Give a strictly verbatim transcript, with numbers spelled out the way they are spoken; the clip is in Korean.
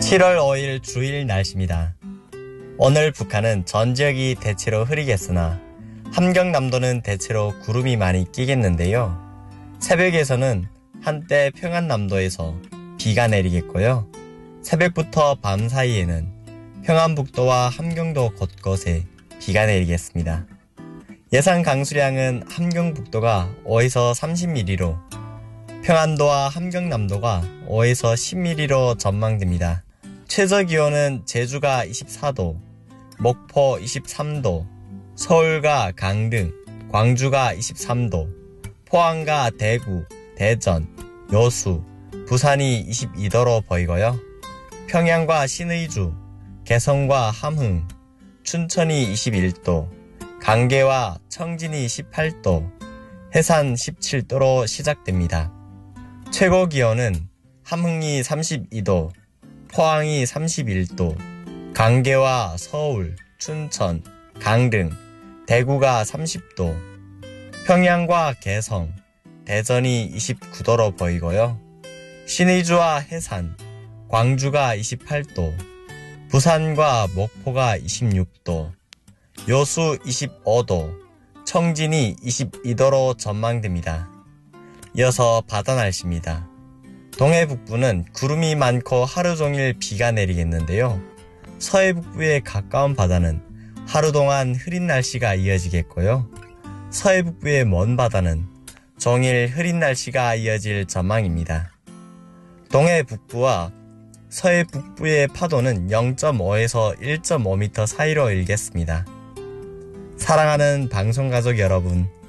칠월 오일 주일 날씨입니다. 오늘 북한은 전 지역이 대체로 흐리겠으나 함경남도는 대체로 구름이 많이 끼겠는데요. 새벽에서는 한때 평안남도에서 비가 내리겠고요. 새벽부터 밤 사이에는 평안북도와 함경도 곳곳에 비가 내리겠습니다. 예상 강수량은 함경북도가 오에서 삼십 밀리미터로 평안도와 함경남도가 오에서 십 밀리미터로 전망됩니다. 최저기온은 제주가 이십사 도, 목포 이십삼 도, 서울과 강릉, 광주가 이십삼 도, 포항과 대구, 대전, 여수, 부산이 이십이 도로 보이고요. 평양과 신의주, 개성과 함흥, 춘천이 이십일 도, 강계와 청진이 십팔 도, 해산 십칠 도로 시작됩니다. 최고 기온은 함흥이 삼십이 도, 포항이 삼십일 도, 강계와 서울, 춘천, 강릉, 대구가 삼십 도, 평양과 개성, 대전이 이십구 도로 보이고요. 신의주와 해산, 광주가 이십팔 도, 부산과 목포가 이십육 도, 여수 이십오 도, 청진이 이십이 도로 전망됩니다. 이어서 바다 날씨입니다. 동해 북부는 구름이 많고 하루 종일 비가 내리겠는데요. 서해 북부에 가까운 바다는 하루 동안 흐린 날씨가 이어지겠고요. 서해 북부의 먼 바다는 종일 흐린 날씨가 이어질 전망입니다. 동해 북부와 서해 북부의 파도는 영 점 오에서 일 점 오 미터 사이로 일겠습니다. 사랑하는 방송가족 여러분,